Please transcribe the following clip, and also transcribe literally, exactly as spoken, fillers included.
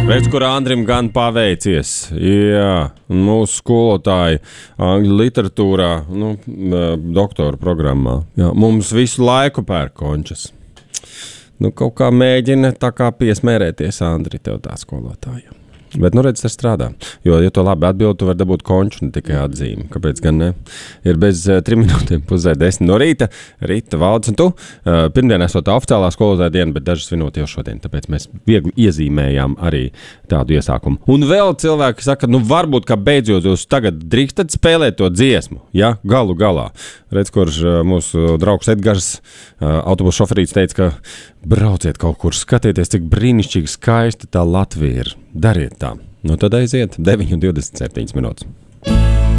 Redz, kur Andrim gan paveicies. Jā, mūsu skolotāji angļu literatūrā, nu, doktora programmā. Jā, mums visu laiku pērk končas. Nu, kaut kā mēģina tā kā piesmērēties, Andri, tev tā skolotāja. Bet, nu, redz, tas strādā. Jo, ja to labi atbild, tu vari dabūt konču, ne tikai atzīmi. Kāpēc gan ne? Ir bez uh, trim minūtēm pusē desmit no rīta. Rīta, Valdis un tu. Uh, pirmdien esot oficiālā skolotāja diena, bet dažas svinot jau šodien. Tāpēc mēs viegli iezīmējām arī tādu iesākumu. Un vēl cilvēki saka, nu, varbūt, ka beidzot jūs tagad drīkstat spēlēt to dziesmu. Ja? Galu galā. Redz, kurš uh, mūsu draugs Edgars, uh, autobusu šoferīts, teica, ka brauciet kaut kur, skatieties, cik brīnišķīgi skaisti tā Latvija ir. Dariet tā. Nu tad aiziet deviņi un divdesmit septiņas minūtes.